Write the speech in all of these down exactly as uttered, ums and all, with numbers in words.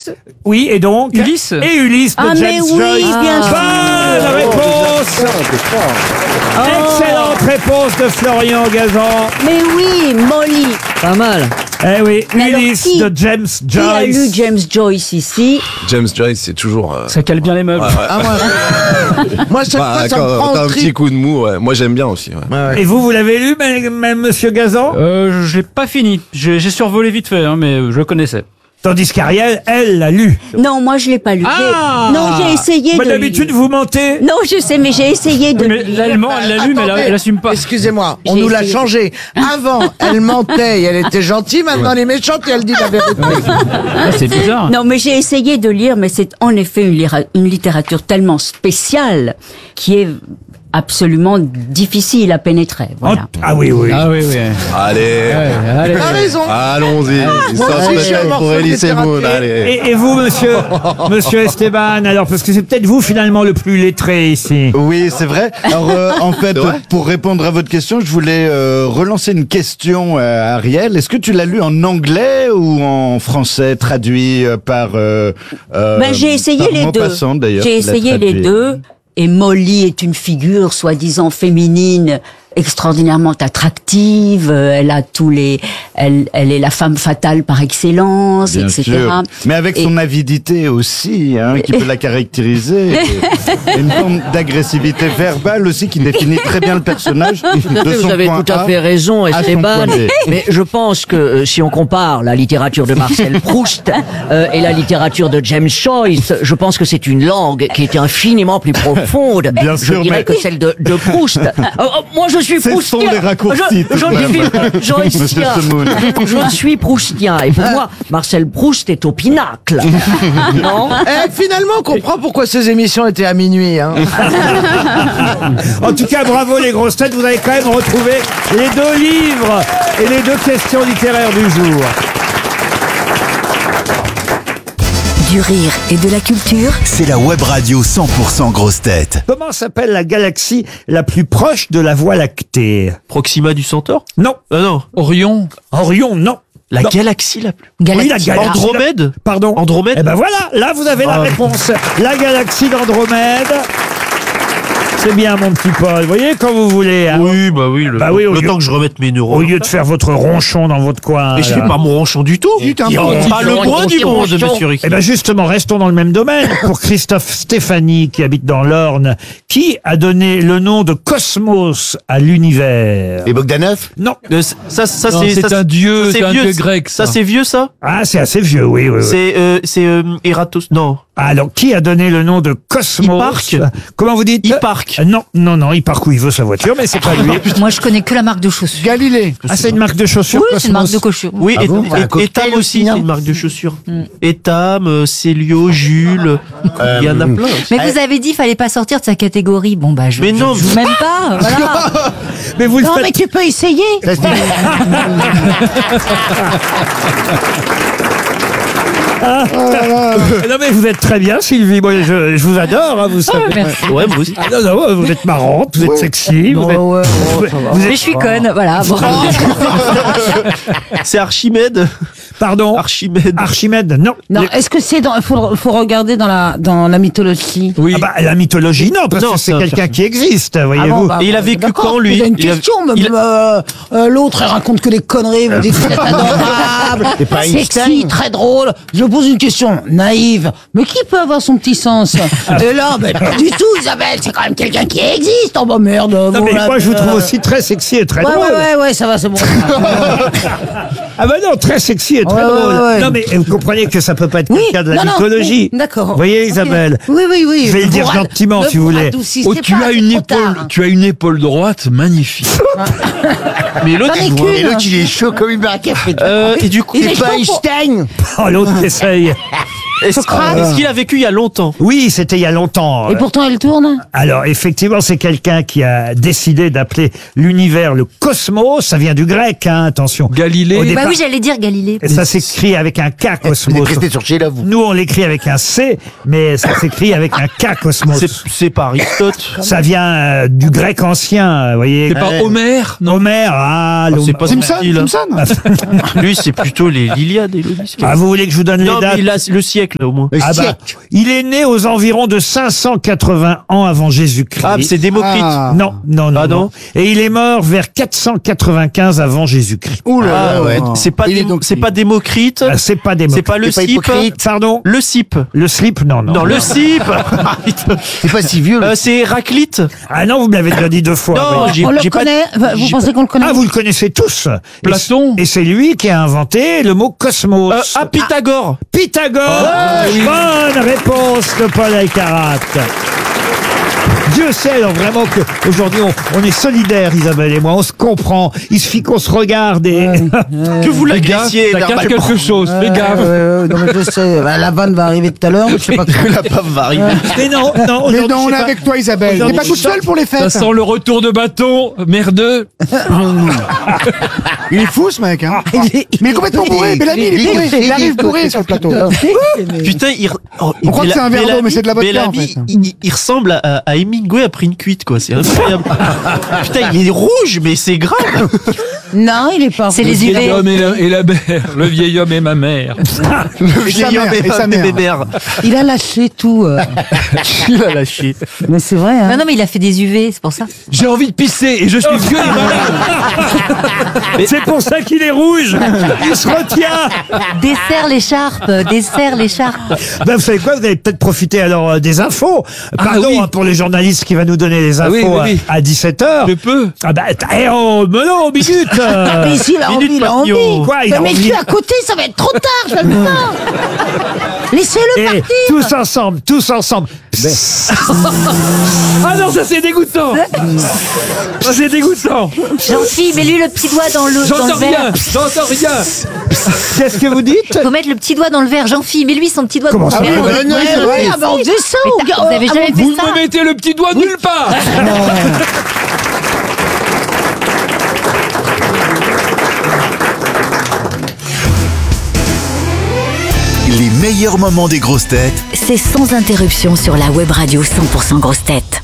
Ulysse. Oui, et donc Ulysse. Et Ulysse de Ah, James mais oui, Joyce. bien sûr. Bonne réponse. Excellente réponse de Florian Gazan. Mais oui, Molly. Pas mal. Eh oui, Mais alors, Ulysse qui- de James Qui a lu Joyce. James Joyce ici? James Joyce, c'est toujours. euh, Ça cale bien les meubles. Ah, moi, moi, chaque bah, fois, ça quand me quand prend t'as au un petit trip. coup de mou, ouais. Moi j'aime bien aussi. Ouais. Ouais, ouais. Et vous, vous l'avez lu, même, même Monsieur Gazan Euh, je l'ai pas fini. J'ai j'ai survolé vite fait, hein, mais je le connaissais. Tandis qu'Ariel, elle, l'a lu. Non, moi je l'ai pas lu. J'ai- Ah Non, j'ai essayé Bah, de. d'habitude, lire. vous mentez. Non, je sais, mais j'ai essayé de. Mais lire. l'allemand, elle l'a lu, mais elle, Attendez, elle assume pas. Excusez-moi, on J'ai nous l'a essayé. changé. Avant, elle mentait et elle était gentille. Maintenant, elle est méchante et elle dit la vérité. Ah, c'est bizarre. Non, mais j'ai essayé de lire, mais c'est en effet une, lira- une littérature tellement spéciale qui est absolument difficile à pénétrer. Voilà. Ah oui, oui. Ah oui, oui. Allez. Ouais, allez. T'as raison. Allons-y. moi aussi, je suis un Histoire morceau pour de Elise littérature. Moon, allez. Et, et vous, monsieur, monsieur Esteban, alors, parce que c'est peut-être vous, finalement, le plus lettré ici. Oui, c'est vrai. Alors, euh, en fait, C'est vrai pour répondre à votre question, je voulais euh, relancer une question à Ariel. Est-ce que tu l'as lu en anglais ou en français, traduit euh, par... Euh, euh, Ben, j'ai essayé par les deux. Maupassant, d'ailleurs, J'ai qui l'a essayé les traduit. deux. Et Molly est une figure soi-disant féminine extraordinairement attractive. Euh, Elle a tous les, elle, elle est la femme fatale par excellence, Bien et cetera. sûr. Mais avec Et- son avidité aussi, hein, qui peut la caractériser. Et, et une forme d'agressivité verbale aussi qui définit très bien le personnage. De son Vous avez point tout à A fait raison, à son Esteban. point B. Mais je pense que euh, si on compare la littérature de Marcel Proust euh, et la littérature de James Joyce, je pense que c'est une langue qui est infiniment plus profonde. Bien je sûr, dirais mais- que celle de, de Proust. Euh, euh, moi, je suis Ce sont proustien. les raccourcis, Je, tout je de même. suis joycien. Monsieur Semoun. Je suis proustien. Et pour moi, Marcel Proust est au pinacle. Non? Eh, finalement, on comprend pourquoi ces émissions étaient à minuit. Hein. En tout cas, bravo les grosses têtes, vous avez quand même retrouvé les deux livres et les deux questions littéraires du jour. Du rire et de la culture. C'est la web radio cent pour cent grosse tête. Comment s'appelle la galaxie la plus proche de la Voie lactée? Proxima du Centaure? Non. Ah non. Orion. Orion, non. La Non. galaxie la plus. Oui, la Galactique. galaxie. Andromède? Pardon. Andromède? Eh ben voilà, là vous avez la Ah. réponse. La galaxie d'Andromède. C'est bien, mon petit Paul. Vous voyez, quand vous voulez. hein. Oui, bah oui. Le, Bah oui, au le lieu- temps que je remette mes neurones. Au lieu de faire votre ronchon dans votre coin. Mais je fais là. pas mon ronchon du tout. Putain, Pas le moins du monde, monsieur Ricky. Eh ben justement, restons dans le même domaine. Pour Christophe Stéphanie, qui habite dans l'Orne, qui a donné le nom de Cosmos à l'univers? Et Bogdanov? Non. Euh, c- Ça, ça, Non, c'est c'est ça, un dieu, ça, c'est un vieux, dieu grec, ça. Ça, c'est vieux, ça? Ah, c'est assez vieux, oui, oui, oui. C'est, euh, c'est, euh, Eratos. Non. Alors, qui a donné le nom de Cosmos? Hipparque. Comment vous dites? Hipparque. Euh, Non, non, non, Hipparque, où il veut sa voiture, mais c'est pas lui. Moi, je connais que la marque de chaussures. Galilée. Ah, c'est une marque de chaussures, Oui, c'est une marque Cosmos? de chaussures. Oui, Ah et, bon et- Un cocktail Etam aussi, aussi, c'est hein. une marque de chaussures. Etam, euh, Célio, Jules, il y en a plein. Mais vous avez dit, fallait pas sortir de sa catégorie. Bon, bah, je, Mais je non, joue même pas. Voilà. Mais vous le Non, faites. mais tu peux essayer. Non, mais vous êtes très bien, Sylvie. Moi, je, je vous adore, hein, vous savez. Merci. Ouais, moi aussi. Ah, non, non, vous êtes marrante, vous êtes sexy. Vous êtes, ouais, vous- vous Mais êtes- je suis conne, voilà. Bon. C'est Archimède. Pardon? Archimède. Archimède, non. Non, Les- est-ce que c'est dans, faut, faut regarder dans la, dans la mythologie. Oui. Ah bah, la mythologie, non, parce Non, que c'est c'est un quelqu'un qui existe, voyez-vous. bah, Et il a vécu d'accord, quand, lui Il a une Il a- question, mais il a- euh, euh, l'autre, elle raconte que des conneries, vous dites que c'est adorable, pas sexy, Einstein. très drôle. Je pose une question naïve, mais qui peut avoir son petit sens? Et là, mais pas du tout, Isabelle, c'est quand même quelqu'un qui existe. Oh bah merde. Non, bon, mais là, moi, je vous euh, trouve aussi très sexy et très Ouais, drôle. ouais, ouais, ouais, ça va, c'est bon. Ah bah non, très sexy et très Ouais, ouais, drôle. ouais. Non, mais vous comprenez que ça peut pas être Oui, quelqu'un de la non, non, mythologie. oui, d'accord. Vous voyez, Ok. Isabelle? Oui, oui, oui. Je vais le Vous dire rad- gentiment, ne si vous voulez. radoucissez Oh, tu pas, as c'est une trop épaule, tard. tu as une épaule droite magnifique. Mais l'autre, J'en ai il voit. qu'une. il est chaud comme une barquette. Euh, et du coup, Il est C'est pas chaud pour- Einstein. Oh, l'autre qui essaye. est-ce est-ce qu'il a vécu il y a longtemps? Oui, c'était il y a longtemps. Et pourtant, elle tourne. Alors, effectivement, c'est quelqu'un qui a décidé d'appeler l'univers le cosmos. Ça vient du grec, hein, attention. Galilée. Au Bah départ- oui, j'allais dire Galilée. Et ça s'écrit avec un K, Vous cosmos. êtes resté sur Sheila, vous. Nous, on l'écrit avec un C, mais ça s'écrit avec un K, cosmos. C'est, c'est pas Aristote. Ça vient euh, du grec ancien, vous voyez. C'est pas Homère, non? Homère, ah, Ah, l'Hom- c'est pas Homère. Simpson. Lui, c'est plutôt les l'Iliade et l'Odyssée. Ah, vous voulez que je vous donne Non, les dates? mais il a le siècle. siècle au moins. Ah bah, il est né aux environs de cinq cent quatre-vingts ans avant Jésus-Christ. Ah, c'est Démocrite. Ah. Non, non, non, Ah, non. non. Et il est mort vers quatre cent quatre-vingt-quinze avant Jésus-Christ. Ouh là Ah là. ouais. C'est pas Il est Dé- donc- c'est pas Démocrite. Ah, c'est pas des C'est pas le C'est pas Cip. hypocrite. Pardon? Le Cip. Le slip? Non, non. Non, le Cip. C'est pas si vieux. Euh, c'est Héraclite. Ah non, vous me l'avez déjà dit deux fois. Non, oui. j'ai On le j'ai pas- connaît. Enfin, Vous j'ai pensez qu'on le connaît? Ah, vous le connaissez tous. Platon. Et c'est lui qui a inventé le mot cosmos. Euh, ah, Pythagore. Pythagore. Bonne réponse de Paul Alcarat. Dieu sait alors vraiment que aujourd'hui on, on est solidaires, Isabelle et moi, on se comprend. Il suffit qu'on se regarde et Que vous Fais gaffe, l'agressiez. ça cache verbalement. quelque chose. Fais gaffe. Euh, non, mais je sais, bah, la vanne va arriver tout à l'heure, mais je sais pas quand. La pave va arriver. mais non, non, Mais aujourd'hui, non, on je est sais pas. avec toi, Isabelle. T'es Aujourd'hui, pas toute seule pour les Ça fêtes. sent le retour de bâton, merdeux. Il est fou, ce mec. Hein. Il est- Mais il est complètement bourré. Bellamy, il est bourré. Il arrive bourré sur le plateau. Putain, il. oh, On croit que Bella- c'est un verre d'eau, Bellamy- mais c'est de la vodka, Bellamy, en fait. Il, il- il ressemble à, à Hemingway après une cuite, quoi. C'est incroyable. Putain, il est rouge, mais c'est grave. Non, il est pas. C'est Le les vieil U V. homme et la, et la mère. Le vieil homme et ma mère. Le Et sa mère, et sa mère. mère. Il a lâché tout. euh. Il a lâché. Mais c'est vrai, hein. Non, non, mais il a fait des U V, c'est pour ça. J'ai envie de pisser et je suis vieux et malade. C'est pour ça qu'il est rouge. Il se retient. Desserre l'écharpe, desserre l'écharpe. Ben, vous savez quoi, vous allez peut-être profiter alors euh, des infos. Pardon oui. hein, pour les journalistes qui va nous donner les infos Ah oui, oui, oui. à, à dix-sept heures. Je peux. Ah bah, eh oh, mais non, minute. euh. Mais ici, il a Minute envie, il a envie. papillon. Quoi, il a mais envie tu es à côté, ça va être trop tard, je le sens. Laissez-le Et partir. tous ensemble, tous ensemble. Ah non, ça c'est dégoûtant. Ça c'est dégoûtant. Jean-Philippe, mets-lui le petit doigt dans le, dans J'entends le verre. rien. J'entends rien. Qu'est-ce que vous dites? Faut mettre le petit doigt dans le verre. Jean-Philippe, mets-lui son petit doigt Comment dans ça le verre. va, Ouais, non, ouais, non, ouais, ah bah, on faisait ça, Mais au t'as- gars. Vous avez jamais fait Vous ça? me mettez le petit doigt nulle part. Les meilleurs moments des grosses têtes C'est sans interruption sur la web radio cent pour cent grosses têtes.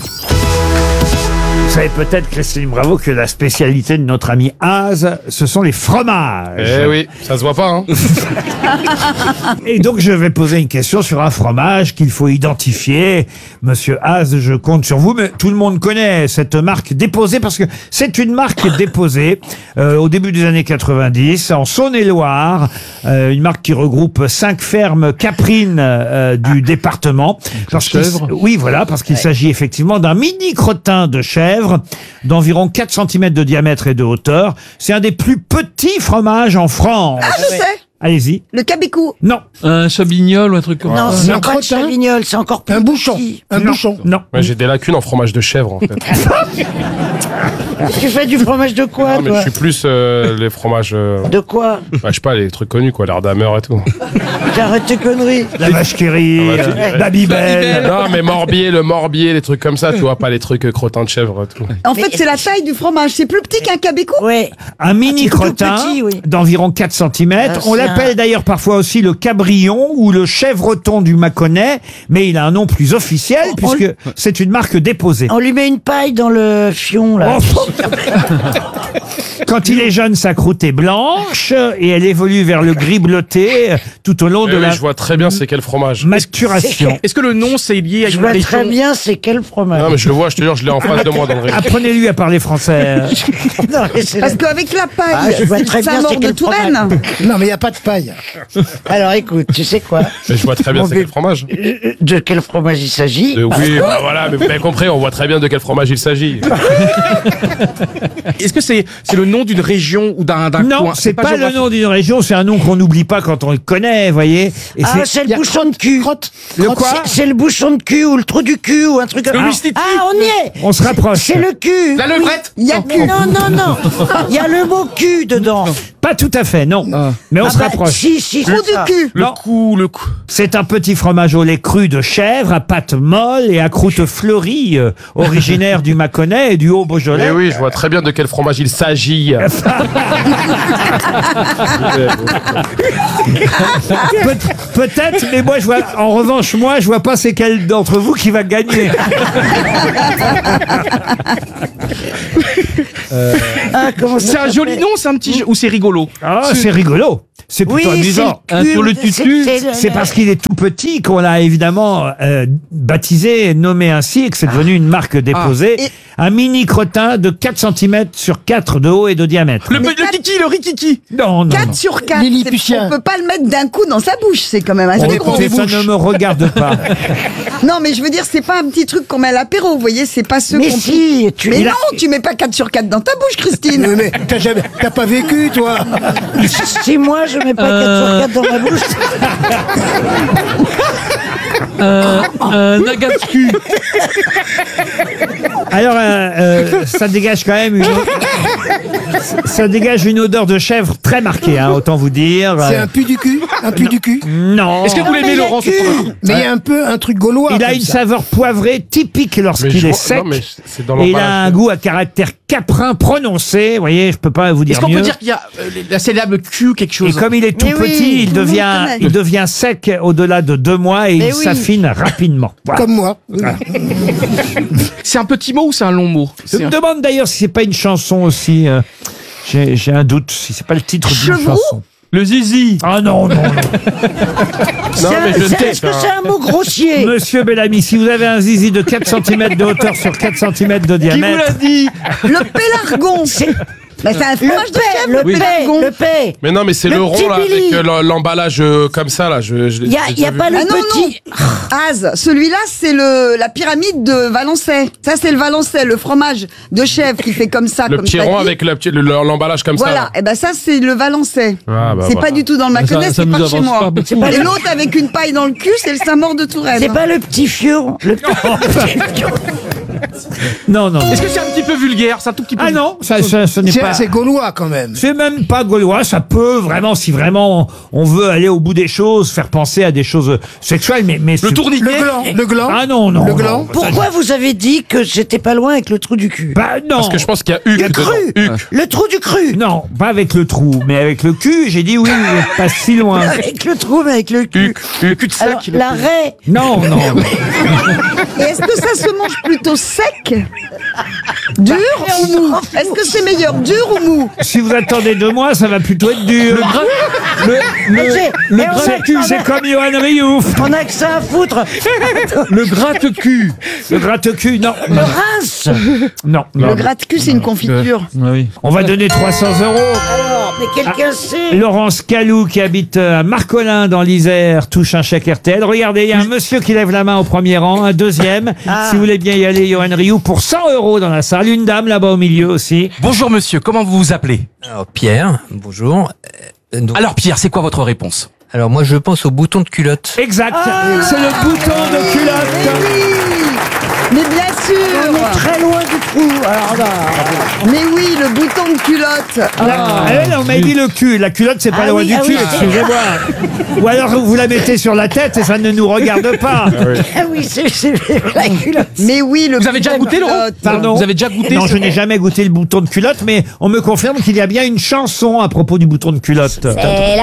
Vous savez peut-être, Christine Bravo, que la spécialité de notre ami Az, ce sont les fromages. Eh oui, ça se voit pas, hein. Et donc, je vais poser une question sur un fromage qu'il faut identifier. Monsieur Az, je compte sur vous, mais tout le monde connaît cette marque déposée parce que c'est une marque déposée euh, au début des années quatre-vingt-dix en Saône-et-Loire, euh, une marque qui regroupe cinq fermes caprines euh, du département. Parce qu'il s- chèvre. Oui, voilà, parce qu'il s'agit effectivement d'un mini crottin de chèvre d'environ quatre centimètres de diamètre et de hauteur. C'est un des plus petits fromages en France. Ah, je sais. Allez-y. Le cabécou. Non. Un chabignol ou un truc comme Non, ça. c'est un pas le crottin. chavignol, c'est encore plus Un bouchon. petit. Un non. bouchon. Non. Ouais, j'ai des lacunes en fromage de chèvre, en fait. Tu fais du fromage de quoi, Non, mais toi je suis plus euh, les fromages, euh, De quoi bah, je sais pas, les trucs connus, quoi, l'Ardhammer et tout. J'arrête tes conneries. La vache qui rit, Ah, bah, tu- euh, Babybel. Non, mais Morbier, le Morbier, les trucs comme ça, tu vois, pas les trucs euh, crottins de chèvre et tout. En fait, c'est la taille du fromage. C'est plus petit qu'un cabécou. Ouais. Un mini C'est tout crottin petit, oui. d'environ quatre centimètres. Ah, On c'est l'appelle un- d'ailleurs parfois aussi le cabrion ou le chèvreton du Mâconnais, mais il a un nom plus officiel On- puisque c'est une marque déposée. On lui met une paille dans le fion, là. Oh. Quand il est jeune, sa croûte est blanche et elle évolue vers le gris bleuté tout au long Eh de oui, la je vois très bien c'est quel fromage. maturation. Est-ce que le nom c'est lié à Je une vois région? très bien c'est quel fromage. Non, mais je le vois, je te jure, je l'ai en face de moi dans le rayon. Apprenez-lui à parler français. Non, mais c'est Parce la- qu'avec la paille, Ah, je vois très ça bien mord c'est de quel Touraine. fromage. Non, mais il n'y a pas de paille. Alors écoute, tu sais quoi? Mais je vois très bien Mon c'est quel bébé. fromage. Euh, De quel fromage il s'agit? De- oui, bah voilà, mais vous avez compris, on voit très bien de quel fromage il s'agit. Est-ce que c'est c'est le nom d'une région ou d'un d'un Non, coin? c'est pas, le géographique. nom d'une région, c'est un nom qu'on n'oublie pas quand on le connaît, voyez. Et Ah, c'est le bouchon de cul. Le quoi C'est- C'est le bouchon de cul ou le trou du cul ou un truc comme Le ça. Lustitu. Ah, on y est. On se rapproche. C'est le cul. La levrette. Il y a cul. Non, non, non. Il y a le mot cul dedans. Pas tout à fait, non. Mais on Ah se bah, rapproche. Si, si, Trou c'est ça. du cul. Le Non. cou, le cou. C'est un petit fromage au lait cru de chèvre, à pâte molle et à croûte fleurie, euh, originaire du Mâconnais et du Haut-Beaujolais. Eh oui, je vois très bien de quel fromage il s'agit. Peut- Peut-être, mais moi, je vois, en revanche, moi, je vois pas c'est quel d'entre vous qui va gagner. Ah, comment ça C'est un joli s'appelle nom, c'est un petit jeu. Ou c'est rigolo? Ah, c'est rigolo. C'est plutôt Oui, amusant. c'est le cul, Sur le c'est- tutu. c'est- C'est parce qu'il est tout petit qu'on l'a évidemment euh, baptisé, nommé ainsi, et que c'est devenu une marque déposée. Et- Un mini crottin de quatre centimètres sur quatre de haut et de diamètre. Le, Mais le quatre- kiki, le rikiki. Non, non, non. quatre sur quatre. Lilliputien. On peut pas le mettre d'un coup dans sa bouche, c'est quand même Oh, assez gros. écoutez, ça ne me regarde pas. Non, mais je veux dire, c'est pas un petit truc qu'on met à l'apéro, vous voyez, c'est pas ce Mais qu'on si, tu Mais Il a- non, tu mets pas quatre sur quatre dans ta bouche, Christine. Oui, mais t'as jamais, t'as pas vécu, toi. Si moi je mets pas Euh. quatre sur quatre dans ma bouche. Euh, un nugget de cul. Alors, euh, euh, ça dégage quand même une... ça dégage une odeur de chèvre très marquée, hein, autant vous dire. C'est Euh, un pu du cul, un pu du cul. Non. Est-ce que vous l'aimez, Laurent, ce fromage? Mais il y a un peu un truc gaulois. Il a comme une ça. saveur poivrée typique Mais lorsqu'il je est vois- sec. non, mais c'est dans Et il a l'emballage. un goût à caractère caprin prononcé. Vous voyez, je peux pas vous dire Est-ce qu'on mieux. peut dire qu'il y a euh, la célèbre Q quelque Et chose? comme il est tout Mais oui, petit, il tout le monde devient, connaît. il devient sec au-delà de deux mois et Mais il oui. s'affine rapidement. Voilà. Comme moi. C'est un petit mot ou c'est un long mot? Je C'est me un- demande d'ailleurs si c'est pas une chanson aussi. euh, J'ai j'ai un doute si c'est pas le titre d'une Chevroux chanson. Le zizi. Ah non, non, non. C'est un- mais je c'est- sais, Est-ce que enfin. c'est un mot grossier? Monsieur Bellamy, si vous avez un zizi de quatre centimètres de hauteur sur quatre centimètres de Qui vous diamètre, l'a dit? Le pélargon. Bah, c'est un fromage Le de paix, chèvre, le le paix, pélargon. le paix. Mais non, mais c'est Le le, rond petit là, Billy. avec euh, l'em- l'emballage euh, comme ça là. Je, je, Il y a, j'ai y a déjà pas vu. le Ah non, petit. Az, celui-là, c'est le la pyramide de Valençay. Ça, c'est le Valençay, le fromage de chèvre qui fait comme ça, le comme petit t'as rond dit. avec le petit- le- l'emballage comme Voilà, ça. et ben ça, c'est le Valençay. Ah, bah, c'est voilà. pas du tout dans le Ça- Mâconnais, ça c'est nous par chez avance moi. pas beaucoup. pas Et le- l'autre avec une paille dans le cul, c'est le Saint-Maur de Touraine. C'est pas le petit fion. Le petit non, non. non. Est-ce que c'est un petit peu vulgaire? C'est un tout petit peu. Ah non, ça, ça, ce n'est C'est pas. c'est gaulois quand même. C'est même pas gaulois, ça peut vraiment, si vraiment on veut aller au bout des choses, faire penser à des choses sexuelles, mais... mais Le c'est- tourniquet? Le gland, le gland. Ah non, non. Le non. gland. Pourquoi vous avez dit que j'étais pas loin avec le trou du cul? Bah non. Parce que je pense qu'il y a Hugues Le dedans. cru. Hugues. Le trou du cru. Non, pas avec le trou, mais avec le cul, j'ai dit oui, vous n'êtes pas si loin. Avec le trou, mais avec le cul. Hugues. Le cul de sac. Alors, la raie. Non, non. Et est-ce que ça se mange plutôt sec, dur ou mou? Est-ce que c'est meilleur, dur ou mou? Si vous attendez deux mois, ça va plutôt être dur. Le gras, le, le, j'ai- le mais on a- c'est- on a- c'est comme Johan Riouf. On a que ça à foutre. Le gratte-cul. Le gratte-cul, non. Le rince. Non. Le non. gratte-cul, c'est une confiture. Oui. On va donner trois cents euros. Alors, mais quelqu'un sait. Laurence Calou, qui habite à Marcolin dans l'Isère, touche un chèque R T L. Regardez, il y a un monsieur qui lève la main au premier rang, un deuxième. Si vous voulez bien y aller, Johan Rioux, pour cent euros dans la salle. Une dame là-bas au milieu aussi. Bonjour monsieur, comment vous vous appelez? Alors Pierre, bonjour. Euh, donc- Alors Pierre, c'est quoi votre réponse? alors moi je pense au bouton de culotte. Exact. C'est le bouton de culotte. Mais bien sûr. On est très loin du trou. Alors là. Mais oui, le bouton de culotte. La- eh non, on m'a dit le cul. La culotte, c'est pas Ah loin oui, du ah cul, oui, c'est- excusez-moi. Ou alors vous la mettez sur la tête et ça ne nous regarde pas. Ah oui, c'est c'est la culotte. Mais oui, le Vous avez déjà bouton de goûté, Laurent? culotte. Pardon. Vous avez déjà goûté Non, ce- je n'ai jamais goûté le bouton de culotte, mais on me confirme qu'il y a bien une chanson à propos du bouton de culotte. C'est